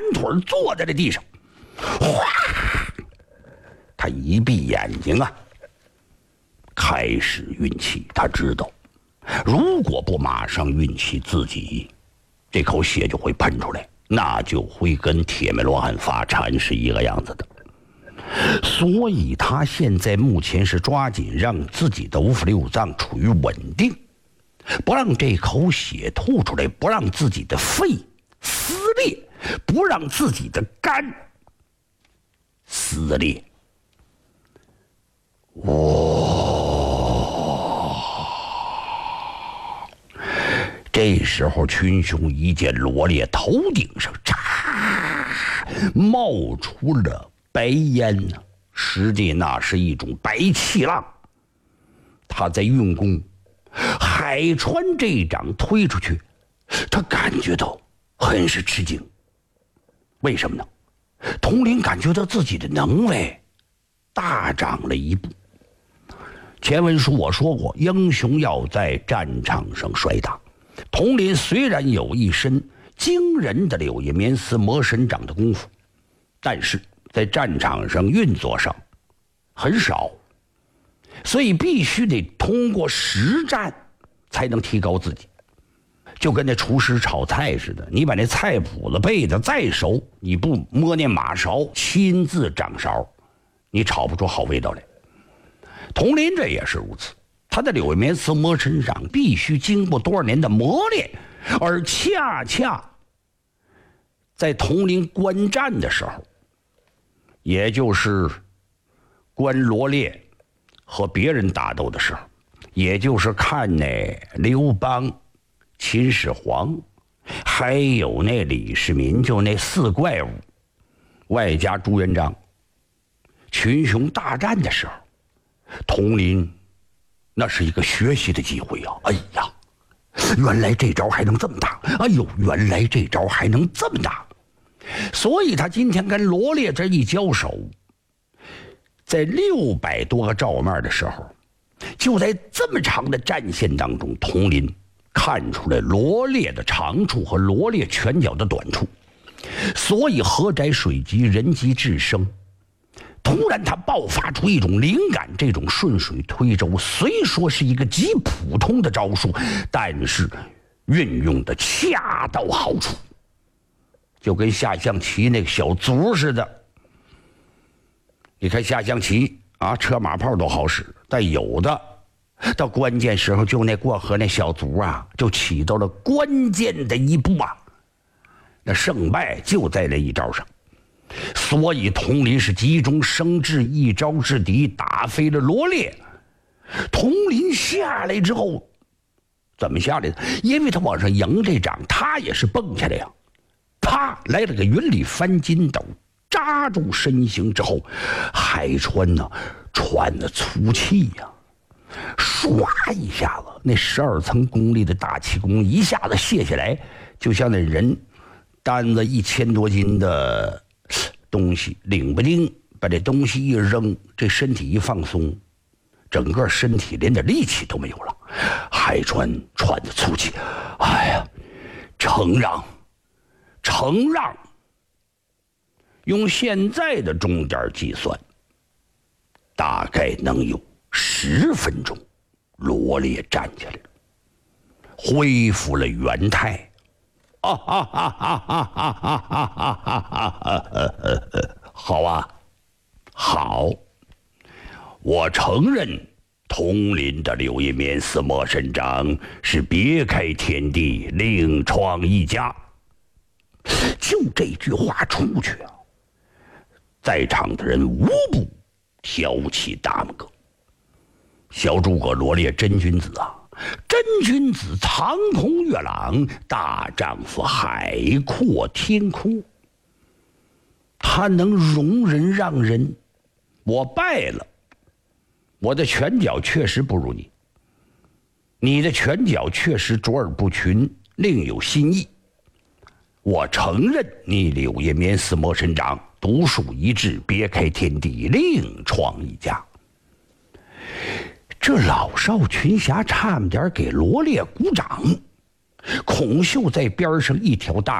腿坐在这地上，哗！他一闭眼睛啊，开始运气。他知道，如果不马上运气，自己这口血就会喷出来，那就会跟铁面罗汉发禅是一个样子的。所以他现在目前是抓紧让自己的五腑六脏处于稳定，不让这口血吐出来，不让自己的肺撕裂，不让自己的肝撕裂。这时候群雄一见罗烈头顶上冒出了白烟呢，实际那是一种白气浪。他在运功，海川这掌推出去，他感觉到很是吃惊。为什么呢？统领感觉到自己的能耐大涨了一步。前文书我说过，英雄要在战场上摔打。统领虽然有一身惊人的柳叶棉丝魔神掌的功夫，但是在战场上运作上很少，所以必须得通过实战才能提高自己。就跟那厨师炒菜似的，你把那菜谱子背得再熟，你不摸那马勺亲自掌勺，你炒不出好味道来。统领这也是如此，他的柳叶棉丝魔神掌必须经过多少年的磨练，而恰恰在统领观战的时候，也就是观罗烈和别人打斗的时候，也就是看那刘邦、秦始皇还有那李世民，就那四怪物外加朱元璋群雄大战的时候，统领那是一个学习的机会啊！哎呀，原来这招还能这么打！哎呦，原来这招还能这么打！所以他今天跟罗烈这一交手，在600多个照面的时候，就在这么长的战线当中，统领看出来罗烈的长处和罗烈拳脚的短处，所以河窄水急人急智生。突然他爆发出一种灵感，这种顺水推舟虽说是一个极普通的招数，但是运用的恰到好处，就跟下象棋那个小卒似的。你看下象棋啊，车马炮都好使，但有的到关键时候，就那过河那小卒啊，就起到了关键的一步啊，那胜败就在那一招上。所以统领是急中生智，一招制敌，打飞了罗烈。统领下来之后怎么下来的？因为他往上迎这掌，他也是蹦下来呀，啪来了个云里翻筋斗，扎住身形之后，海川呢喘了粗气呀，唰一下子那12层功力的大气功一下子卸下来，就像那人担了1000多斤的东西，领不丁把这东西一扔，这身体一放松，整个身体连点力气都没有了。海川喘着粗气，哎呀，承让，用现在的钟点计算，大概能有10分钟，罗烈站起来了，恢复了原态。好啊，好，我承认统领的柳叶棉丝魔神掌是别开天地，另创一家。就这句话出去啊，在场的人无不挑起大拇哥。小诸葛罗烈真君子啊，真君子长空月朗，大丈夫海阔天空。他能容人让人，我败了，我的拳脚确实不如你，你的拳脚确实卓尔不群，另有新意。我承认你柳叶棉丝魔神掌独树一帜，别开天地，另创一家。这老少群侠差点给罗烈鼓掌，孔秀在边上一条大